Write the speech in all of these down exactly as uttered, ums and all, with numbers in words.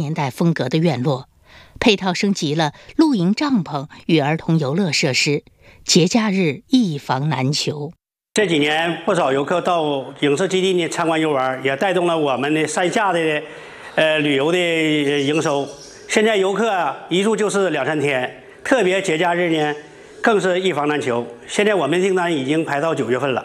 年代风格的院落，配套升级了露营帐篷与儿童游乐设施，节假日一房难求。 这几年不少游客到影视基地呢参观游玩，也带动了我们的山下的呃旅游的营收。现在游客一住就是两三天，特别节假日呢更是一房难求。现在我们订单已经排到九月份了。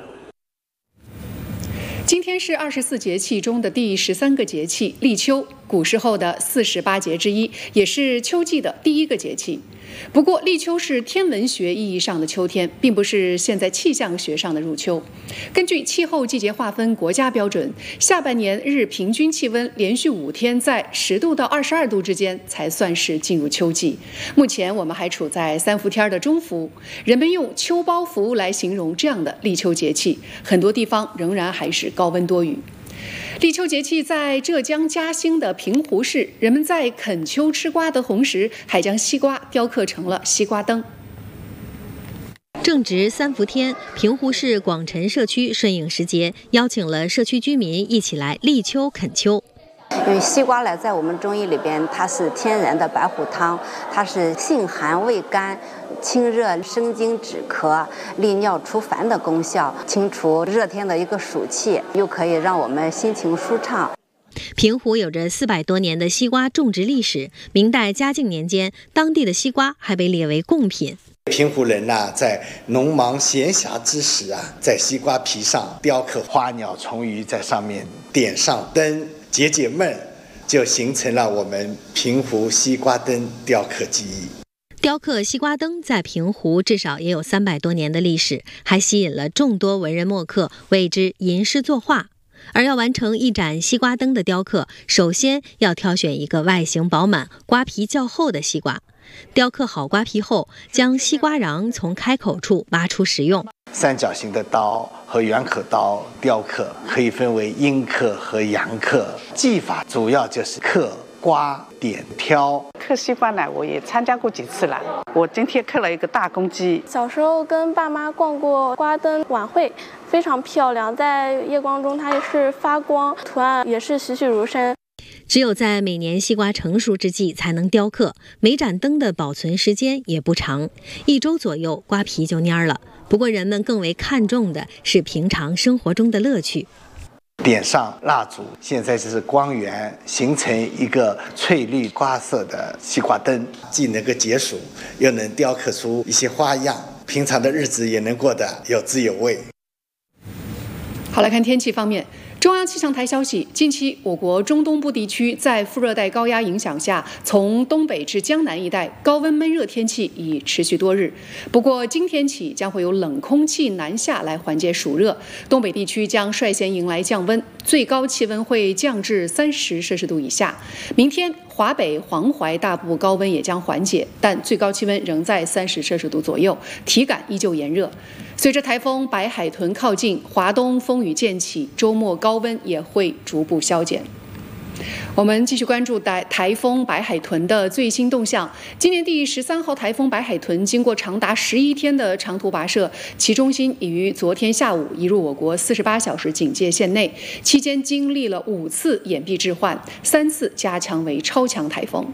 今天是二十四节气中的第十三个节气立秋，古时候的四十八节之一，也是秋季的第一个节气。不过，立秋是天文学意义上的秋天，并不是现在气象学上的入秋。根据气候季节划分国家标准，下半年日平均气温连续五天在十度到二十二度之间，才算是进入秋季。目前我们还处在三伏天的中伏，人们用秋包伏来形容这样的立秋节气，很多地方仍然还是高温多雨。立秋节气在浙江嘉兴的平湖市，人们在啃秋吃瓜的同时，还将西瓜雕刻成了西瓜灯。 正值三伏天，平湖市广辰社区顺应时节，邀请了社区居民一起来立秋啃秋。 因为西瓜呢，在我们中医里边，它是天然的白虎汤，它是性寒味甘、清热生津止咳、利尿除烦的功效，清除热天的一个暑气，又可以让我们心情舒畅。 平湖有着四百多年的西瓜种植历史，明代嘉靖年间，当地的西瓜还被列为贡品。 平湖人呐、啊，在农忙闲暇之时啊，在西瓜皮上雕刻花鸟虫鱼，在上面点上灯，解解闷，就形成了我们平湖西瓜灯雕刻技艺。 雕刻西瓜灯在平湖至少也有三百多年的历史，还吸引了众多文人墨客为之吟诗作画。而要完成一盏西瓜灯的雕刻，首先要挑选一个外形饱满、瓜皮较厚的西瓜。雕刻好瓜皮后，将西瓜瓤从开口处挖出食用。 三角形的刀和圆口刀雕刻可以分为阴刻和阳刻，技法主要就是刻、刮、点、挑。 刻西瓜呢，我也参加过几次了。我今天刻了一个大公鸡。 小时候跟爸妈逛过瓜灯晚会，非常漂亮，在夜光中它也是发光，图案也是栩栩如生。 只有在每年西瓜成熟之际才能雕刻，每盏灯的保存时间也不长，一周左右瓜皮就蔫了。不过人们更为看重的是平常生活中的乐趣。 点上蜡烛，现在就是光源，形成一个翠绿瓜色的西瓜灯，既能够解暑，又能雕刻出一些花样，平常的日子也能过得有滋有味。 好，来看天气方面。中央气象台消息，近期我国中东部地区在副热带高压影响下，从东北至江南一带高温闷热天气已持续多日。不过今天起将会有冷空气南下来缓解暑热，东北地区将率先迎来降温，最高气温会降至三十摄氏度以下。明天华北、黄淮大部高温也将缓解，但最高气温仍在三十摄氏度左右，体感依旧炎热。随着台风白海豚靠近，华东风雨渐起，周末高温也会逐步消减。我们继续关注台台风白海豚的最新动向。今年第十三号台风白海豚经过长达十一天的长途跋涉，其中心已于昨天下午移入我国四十八小时警戒线内，期间经历了五次掩蔽置换，三次加强为超强台风。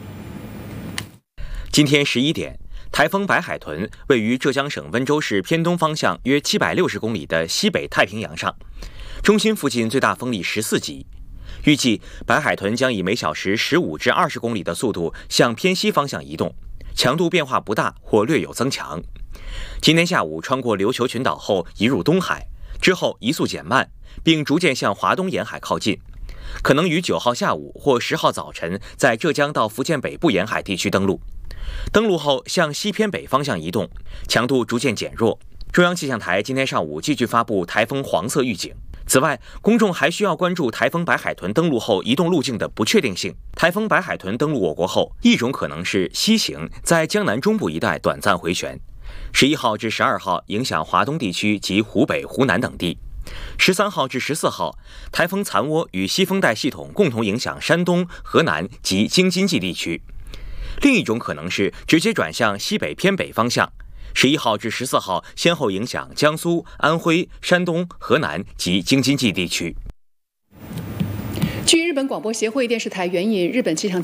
今天十一点。台风白海豚位于浙江省温州市偏东方向约七百六十公里的西北太平洋上，中心附近最大风力十四级。预计白海豚将以每小时十五至二十公里的速度向偏西方向移动，强度变化不大或略有增强。今天下午穿过琉球群岛后移入东海，之后移速减慢，并逐渐向华东沿海靠近，可能于九号下午或十号早晨在浙江到福建北部沿海地区登陆。登陆后向西偏北方向移动，强度逐渐减弱。中央气象台今天上午继续发布台风黄色预警。此外，公众还需要关注台风白海豚登陆后移动路径的不确定性。台风白海豚登陆我国后，一种可能是西行，在江南中部一带短暂回旋。十一号至十二号影响华东地区及湖北、湖南等地。十三号至十四号，台风残涡与西风带系统共同影响山东、河南及京津冀地区。另一种可能是直接转向西北偏北方向，十一号至十四号先后影响江苏、安徽、山东、河南及京津冀地区。 据日本广播协会电视台援引日本气象台